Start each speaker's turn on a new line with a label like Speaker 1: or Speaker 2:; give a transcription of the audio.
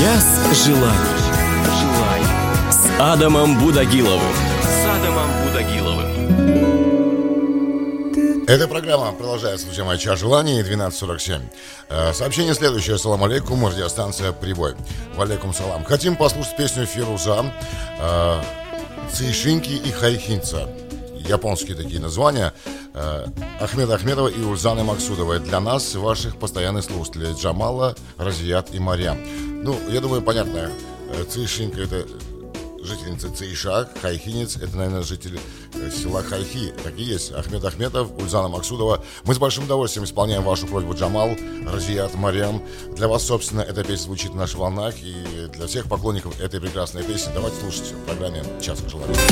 Speaker 1: Час желаний с Адамом Будагиловым.
Speaker 2: Эта программа продолжается, друзья мои, час желаний, 12:47. Сообщение следующее. Ассаламу алейкум, радиостанция «Прибой». Валейкум салам. Хотим послушать песню Фируза, Цейшинки и Хайхинца. Японские такие названия. Ахмеда Ахмедова и Ульзаны Максудовой. Для нас, ваших постоянных слушателей, Джамала, Разият и Марьям. Ну, я думаю, понятно. Цейшинка — это жительница Цейша, Хайхинец — это, наверное, житель села Хайхи. Так и есть. Ахмед Ахмедов, Ульзана Максудова. Мы с большим удовольствием исполняем вашу просьбу, Джамал, Разият, Марьям. Для вас, собственно, эта песня звучит на наших волнах. И для всех поклонников этой прекрасной песни давайте слушать в программе «Час желаний».